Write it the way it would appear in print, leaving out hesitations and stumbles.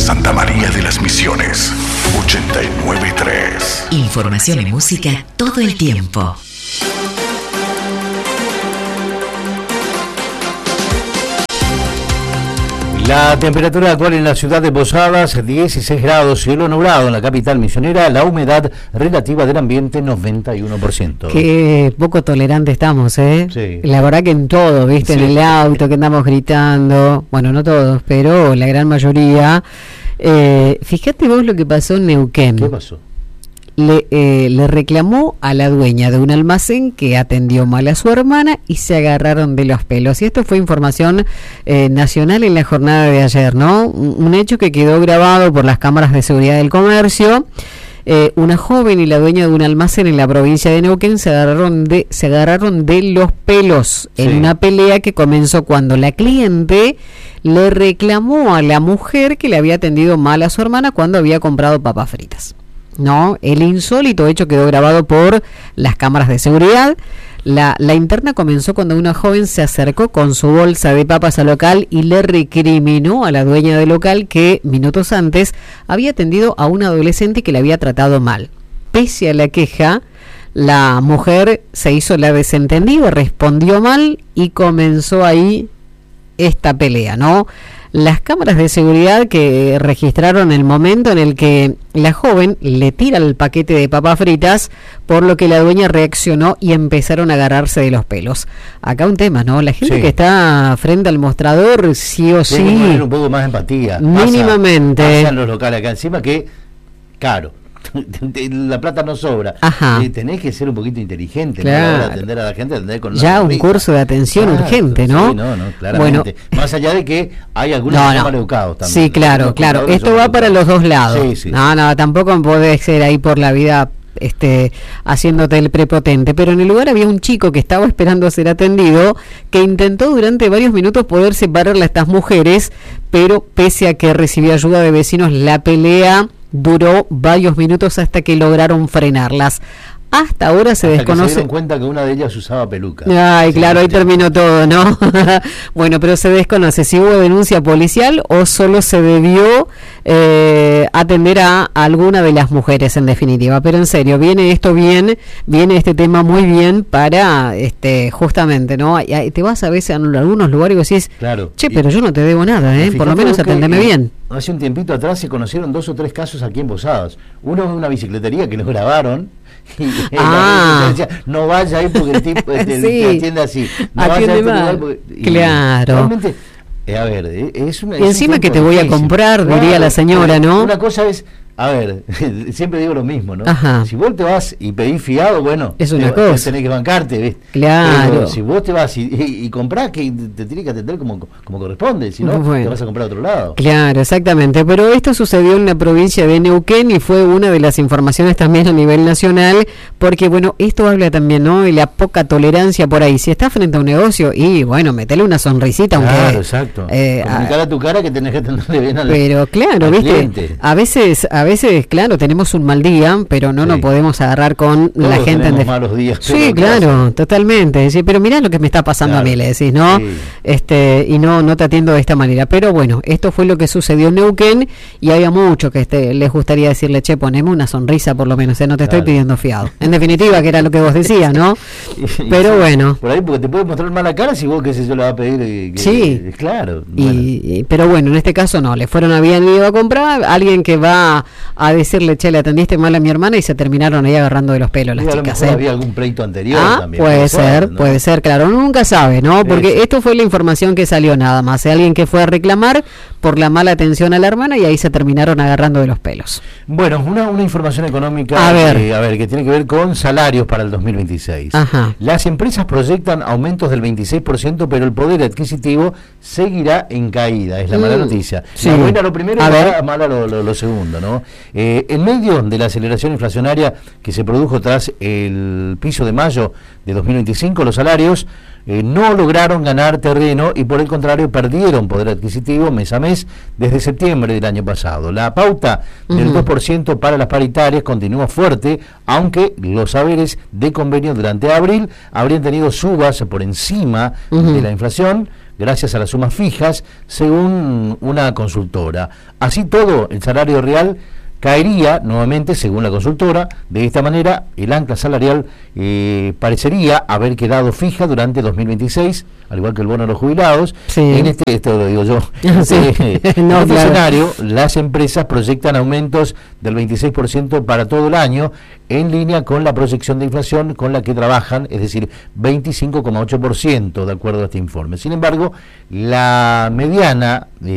Santa María de las Misiones, 89.3. Información y música todo el tiempo. La temperatura actual en la ciudad de Posadas, 16 grados, cielo nublado en la capital misionera, la humedad relativa del ambiente 91%. Qué poco tolerante estamos, ¿eh? Sí. La verdad que en todo, ¿viste? Sí. En el auto que andamos gritando, bueno, no todos, pero la gran mayoría. Fíjate vos lo que pasó en Neuquén. ¿Qué pasó? Le reclamó a la dueña de un almacén que atendió mal a su hermana y se agarraron de los pelos. Y esto fue información nacional en la jornada de ayer, ¿no? Un hecho que quedó grabado por las cámaras de seguridad del comercio. Una joven y la dueña de un almacén en la provincia de Neuquén se agarraron de los pelos en una pelea que comenzó cuando la cliente le reclamó a la mujer que le había atendido mal a su hermana cuando había comprado papas fritas. No, el insólito hecho quedó grabado por las cámaras de seguridad. La interna comenzó cuando una joven se acercó con su bolsa de papas al local y le recriminó a la dueña del local que minutos antes había atendido a un adolescente que le había tratado mal. Pese a la queja, la mujer se hizo la desentendida, respondió mal y comenzó ahí esta pelea, ¿no? Las cámaras de seguridad que registraron el momento en el que la joven le tira el paquete de papas fritas, por lo que la dueña reaccionó y empezaron a agarrarse de los pelos. Acá un tema, ¿no? La gente que está frente al mostrador, sí o sí. Tiene que poner un poco más de empatía. Mínimamente. Pasan los locales acá encima que, claro, la plata no sobra. Tenés que ser un poquito inteligente, claro. ¿no? Atender a la gente, atender con ya un curso de atención urgente, ¿no? Sí, no, claramente. Bueno, más allá de que hay algunos que son maleducados también. Sí, claro, claro. Esto va para los dos lados. Sí. No, tampoco podés ser ahí por la vida haciéndote el prepotente, pero en el lugar había un chico que estaba esperando a ser atendido, que intentó durante varios minutos poder separarle a estas mujeres, pero pese a que recibió ayuda de vecinos, la pelea duró varios minutos hasta que lograron frenarlas. Hasta ahora se desconoce. Que se dieron cuenta que una de ellas usaba peluca. Ay, claro, ahí terminó todo, ¿no? Bueno, pero se desconoce si hubo denuncia policial o solo se debió atender a alguna de las mujeres, en definitiva. Pero en serio, viene este tema muy bien para, justamente, ¿no? Te vas a veces a algunos lugares y decís, claro, che, pero yo no te debo nada, por lo menos atendeme bien. Hace un tiempito atrás se conocieron 2 o 3 casos aquí en Posadas. Uno es una bicicletería que los grabaron. Y decía, no vaya ahí porque el tipo te atiende así. No vaya a porque, claro. Realmente, a ver, es una. Y encima que te voy a comprar, diría la señora, ¿no? Una cosa es. A ver, siempre digo lo mismo, ¿no? Ajá. Si vos te vas y pedís fiado, bueno, es una cosa. Tenés que bancarte, ¿ves? Claro. Pero si vos te vas y comprás, que te tenés que atender como corresponde, si no, te vas a comprar a otro lado. Claro, exactamente. Pero esto sucedió en la provincia de Neuquén y fue una de las informaciones también a nivel nacional, porque, bueno, esto habla también, ¿no? De la poca tolerancia por ahí. Si estás frente a un negocio y, bueno, metele una sonrisita, claro, aunque. Exacto. Comunicar a tu cara que tenés que atenderle bien al Pero, claro, ¿viste? Cliente. A veces, claro, tenemos un mal día, pero no nos podemos agarrar con todos la gente. Tenemos malos días. Sí, claro, totalmente. Decir, pero mirá lo que me está pasando a mí, le decís, ¿no? Sí. Y no te atiendo de esta manera. Pero bueno, esto fue lo que sucedió en Neuquén y había mucho que les gustaría decirle, che, poneme una sonrisa por lo menos, no te estoy pidiendo fiado. En definitiva, que era lo que vos decías, ¿no? Pero bueno. Por ahí, porque te puede mostrar mala cara si vos, qué sé yo, le va a pedir. Sí. Claro. Pero bueno, en este caso no, habían ido a comprar, alguien que va a decirle, che, le atendiste mal a mi hermana y se terminaron ahí agarrando de los pelos las chicas. Había algún pleito anterior también. Puede ser, claro, uno nunca sabe, ¿no? Porque esto fue la información que salió nada más. Alguien que fue a reclamar por la mala atención a la hermana y ahí se terminaron agarrando de los pelos. Bueno, una información económica que tiene que ver con salarios para el 2026. Ajá. Las empresas proyectan aumentos del 26%, pero el poder adquisitivo seguirá en caída, es la mala noticia. Sí. La buena lo primero y la mala lo segundo, ¿no? En medio de la aceleración inflacionaria que se produjo tras el piso de mayo de 2025, los salarios no lograron ganar terreno y por el contrario perdieron poder adquisitivo mes a mes desde septiembre del año pasado. La pauta del 2% para las paritarias continúa fuerte, aunque los saberes de convenio durante abril habrían tenido subas por encima de la inflación, gracias a las sumas fijas, según una consultora. Así todo, el salario real caería nuevamente, según la consultora. De esta manera, el ancla salarial parecería haber quedado fija durante 2026, al igual que el bono de los jubilados. Sí. Esto lo digo yo, Sí. en este escenario, las empresas proyectan aumentos del 26% para todo el año, en línea con la proyección de inflación con la que trabajan, es decir, 25,8% de acuerdo a este informe. Sin embargo, la mediana